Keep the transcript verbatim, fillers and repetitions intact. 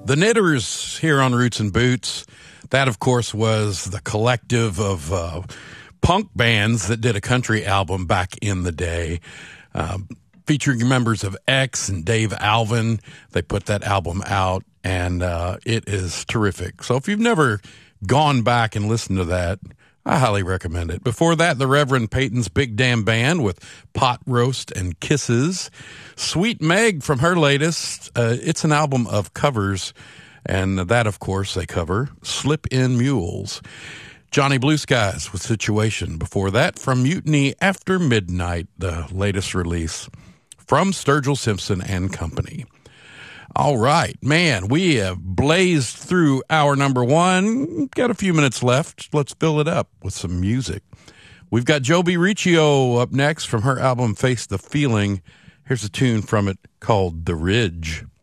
The Knitters here on Roots and Boots. That, of course, was the collective of uh, punk bands that did a country album back in the day, uh, featuring members of X and Dave Alvin. They put that album out, and uh, it is terrific. So if you've never gone back and listened to that, I highly recommend it. Before that, the Reverend Peyton's Big Damn Band with Pot Roast and Kisses. Sweet Meg from her latest. Uh, it's an album of covers, and that, of course, they cover Slip In Mules. Johnny Blue Skies with Situation. Before that, from Mutiny After Midnight, the latest release from Sturgill Simpson and Company. All right, man, we have blazed through hour number one. Got a few minutes left. Let's fill it up with some music. We've got Joby Riccio up next from her album Face the Feeling. Here's a tune from it called The Ridge.